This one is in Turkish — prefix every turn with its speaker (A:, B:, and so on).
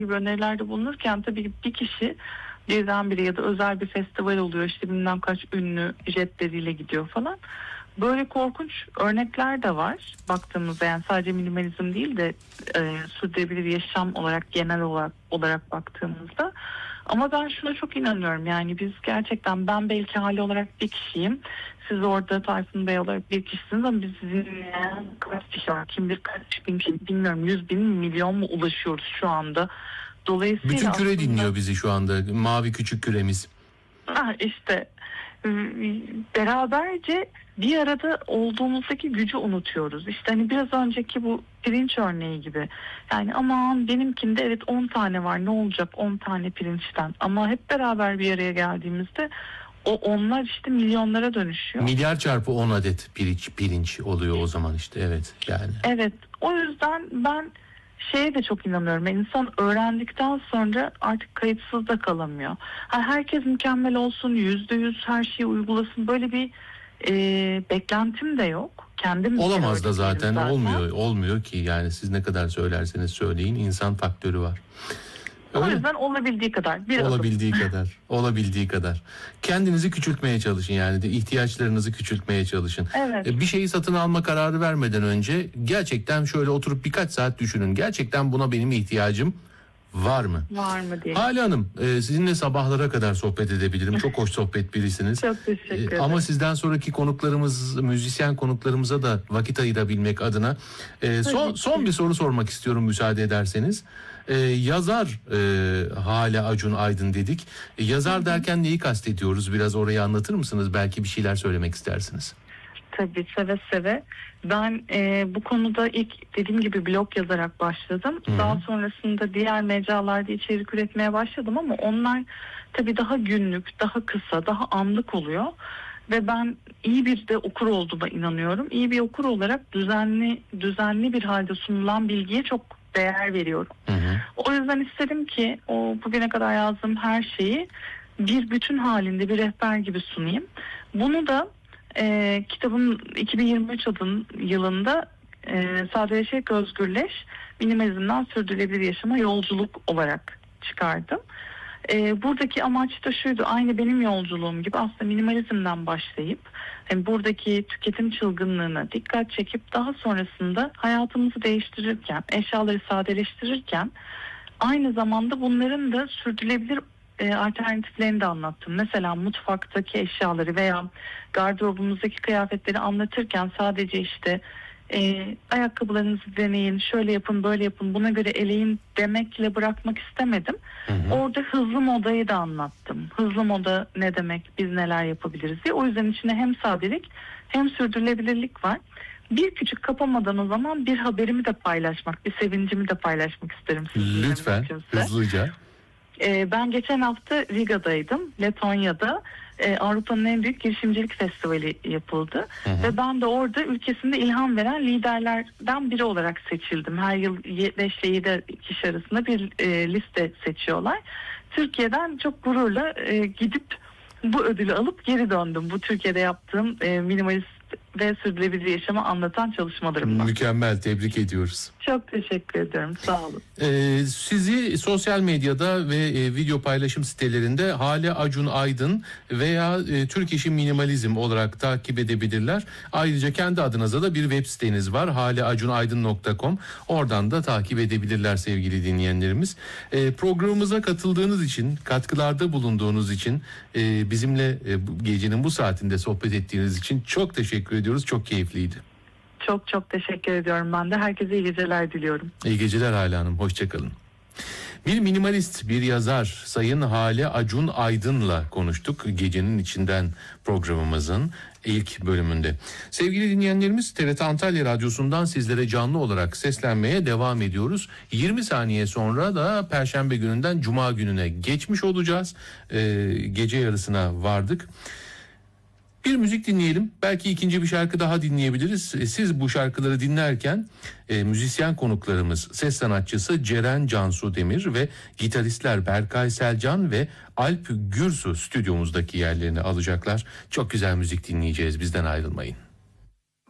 A: gibi önerilerde bulunurken tabii bir kişi birdenbire ya da özel bir festival oluyor, işte bilmem kaç ünlü jetleriyle gidiyor falan. Böyle korkunç örnekler de var baktığımızda, yani sadece minimalizm değil de sürdürülebilir yaşam olarak, genel olarak baktığımızda. Ama ben şuna çok inanıyorum, yani biz gerçekten, ben belki hali olarak bir kişiyim, siz orada Tayfun Bey olarak bir kişisiniz ama biz sizinle kaç kişi var, kim bilir kaç bin kişi, bilmiyorum, 100 bin, milyon mu ulaşıyoruz şu anda. Dolayısıyla
B: bütün küre
A: aslında
B: dinliyor bizi şu anda, mavi küçük küremiz.
A: işte beraberce bir arada olduğumuzdaki gücü unutuyoruz. İşte hani biraz önceki bu pirinç örneği gibi. Yani aman benimkinde evet 10 tane var, ne olacak 10 tane pirinçten. Ama hep beraber bir araya geldiğimizde o onlar işte milyonlara dönüşüyor.
B: Milyar çarpı 10 adet pirinç oluyor o zaman işte, evet yani.
A: Evet, o yüzden ben şeye de çok inanıyorum. Yani İnsan öğrendikten sonra artık kayıtsız da kalamıyor. Herkes mükemmel olsun, %100 her şeyi uygulasın, böyle bir beklentim de yok. Kendim
B: Olamaz da zaten. Olmuyor ki, yani siz ne kadar söylerseniz söyleyin, insan faktörü var.
A: O yüzden olabildiği kadar.
B: Olabildiği kadar. Kendinizi küçültmeye çalışın, yani de ihtiyaçlarınızı küçültmeye çalışın.
A: Evet.
B: Bir şeyi satın alma kararı vermeden önce gerçekten şöyle oturup birkaç saat düşünün. Gerçekten buna benim ihtiyacım var mı?
A: Var mı diye.
B: Hale Hanım, sizinle sabahlara kadar sohbet edebilirim. Çok hoş sohbet birisiniz.
A: Çok teşekkür ederim.
B: Ama sizden sonraki konuklarımız, müzisyen konuklarımıza da vakit ayırabilmek adına son bir soru sormak istiyorum müsaade ederseniz. Yazar Hale Acun Aydın dedik. Yazar derken neyi kastediyoruz? Biraz orayı anlatır mısınız? Belki bir şeyler söylemek istersiniz.
A: Tabii, seve seve. Ben bu konuda ilk dediğim gibi blog yazarak başladım.
B: Hı-hı.
A: Daha sonrasında diğer mecralarda içerik üretmeye başladım ama onlar tabii daha günlük, daha kısa, daha anlık oluyor. Ve ben iyi bir de okur olduğuma inanıyorum. İyi bir okur olarak düzenli bir halde sunulan bilgiye çok değer veriyorum.
B: Hı-hı.
A: O yüzden istedim ki o bugüne kadar yazdığım her şeyi bir bütün halinde bir rehber gibi sunayım. Bunu da kitabın 2023 yılında Sadeleşerek Özgürleş, Minimalizmden Sürdürülebilir Yaşama Yolculuk olarak çıkardım. Buradaki amaç da şuydu, aynı benim yolculuğum gibi aslında minimalizmden başlayıp yani buradaki tüketim çılgınlığına dikkat çekip daha sonrasında hayatımızı değiştirirken, eşyaları sadeleştirirken aynı zamanda bunların da sürdürülebilir alternatiflerini de anlattım. Mesela mutfaktaki eşyaları veya gardırobumuzdaki kıyafetleri anlatırken sadece işte ayakkabılarınızı deneyin, şöyle yapın, böyle yapın, buna göre eleyin demekle bırakmak istemedim.
B: Hı-hı.
A: Orada hızlı modayı da anlattım. Hızlı moda ne demek, biz neler yapabiliriz diye. O yüzden içine hem sadelik hem sürdürülebilirlik var. Bir küçük kapamadan o zaman bir haberimi de paylaşmak, bir sevincimi de paylaşmak isterim sizinle.
B: Lütfen, hızlıca.
A: Ben geçen hafta Riga'daydım, Letonya'da. Avrupa'nın en büyük girişimcilik festivali yapıldı.
B: Hı-hı.
A: Ve ben de orada ülkesinde ilham veren liderlerden biri olarak seçildim. Her yıl 5 ile 7 kişi arasında bir liste seçiyorlar. Türkiye'den çok gururla gidip bu ödülü alıp geri döndüm. Bu Türkiye'de yaptığım minimalist ve sürdürülebilir yaşamı anlatan çalışmalarımdan.
B: Mükemmel, tebrik ediyoruz.
A: Çok teşekkür ederim, sağ olun.
B: Sizi sosyal medyada ve video paylaşım sitelerinde Hale Acun Aydın veya Türk İşi Minimalizm olarak takip edebilirler. Ayrıca kendi adınıza da bir web siteniz var, haleacunaydın.com. Oradan da takip edebilirler sevgili dinleyenlerimiz. Programımıza katıldığınız için, katkılarda bulunduğunuz için, bizimle gecenin bu saatinde sohbet ettiğiniz için çok teşekkür ediyoruz. Çok keyifliydi.
A: Çok çok teşekkür ediyorum ben de. Herkese iyi geceler diliyorum.
B: İyi geceler Hale Hanım. Hoşçakalın. Bir minimalist, bir yazar Sayın Hale Acun Aydın'la konuştuk gecenin içinden programımızın ilk bölümünde. Sevgili dinleyenlerimiz, TRT Antalya Radyosu'ndan sizlere canlı olarak seslenmeye devam ediyoruz. 20 saniye sonra da Perşembe gününden Cuma gününe geçmiş olacağız. Gece yarısına vardık. Bir müzik dinleyelim. Belki ikinci bir şarkı daha dinleyebiliriz. Siz bu şarkıları dinlerken müzisyen konuklarımız, ses sanatçısı Ceren Cansu Demir ve gitaristler Berkay Selcan ve Alp Gürsu stüdyomuzdaki yerlerini alacaklar. Çok güzel müzik dinleyeceğiz. Bizden ayrılmayın.